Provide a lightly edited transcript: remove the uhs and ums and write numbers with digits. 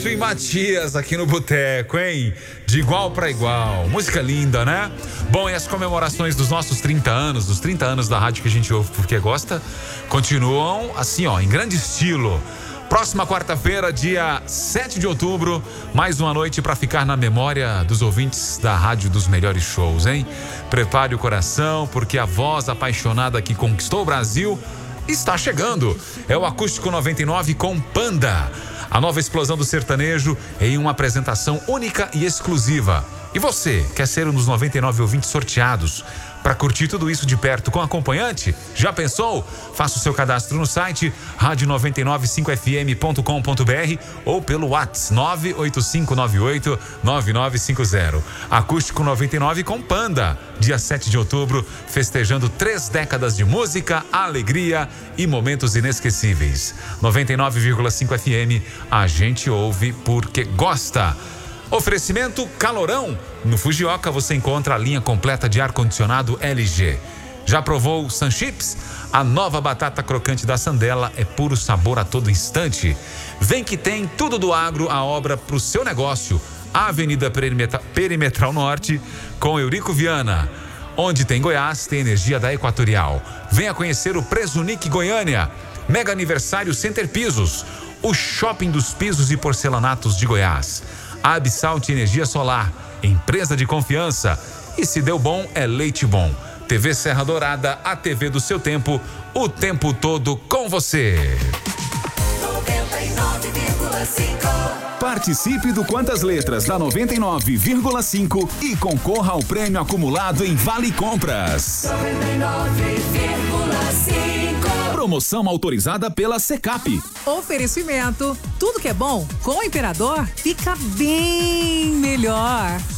Edson e Matias aqui no Boteco, hein? De igual para igual. Música linda, né? Bom, e as comemorações dos nossos 30 anos, dos 30 anos da rádio que a gente ouve porque gosta, continuam assim, ó, em grande estilo. Próxima quarta-feira, dia 7 de outubro, mais uma noite para ficar na memória dos ouvintes da Rádio dos Melhores Shows, hein? Prepare o coração, porque a voz apaixonada que conquistou o Brasil está chegando. É o Acústico 99 com Panda. A nova explosão do sertanejo em uma apresentação única e exclusiva. E você, quer ser um dos 99 ouvintes sorteados para curtir tudo isso de perto com acompanhante? Já pensou? Faça o seu cadastro no site radio995fm.com.br ou pelo WhatsApp 985989950. Acústico 99 com Panda, dia 7 de outubro, festejando 3 décadas de música, alegria e momentos inesquecíveis. 99,5 FM, a gente ouve porque gosta. Oferecimento Calorão. No Fujioka você encontra a linha completa de ar-condicionado LG. Já provou Sunchips? A nova batata crocante da Sandela é puro sabor a todo instante. Vem que tem tudo do agro, a obra para o seu negócio. A Avenida Perimetral Norte com Eurico Viana. Onde tem Goiás, tem energia da Equatorial. Venha conhecer o Presunic Goiânia. Mega aniversário Center Pisos. O shopping dos pisos e porcelanatos de Goiás. A Absalt Energia Solar, empresa de confiança. E se deu bom, é leite bom. TV Serra Dourada, a TV do seu tempo, o tempo todo com você. 99,5. Participe do Quantas Letras da 99,5 e concorra ao prêmio acumulado em Vale Compras. 99,5. Promoção autorizada pela Secap. Oferecimento. Tudo que é bom com o Imperador fica bem melhor.